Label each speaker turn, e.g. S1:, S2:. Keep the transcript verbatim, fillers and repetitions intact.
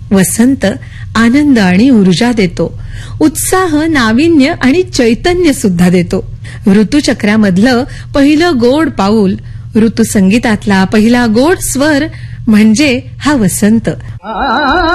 S1: वसंत आनंद आणि ऊर्जा देतो, उत्साह, नाविन्य आणि चैतन्य सुद्धा देतो. ऋतुचक्रामधलं पहिलं गोड पाऊल, ऋतुसंगीतातला पहिला गोड स्वर म्हणजे हा वसंत.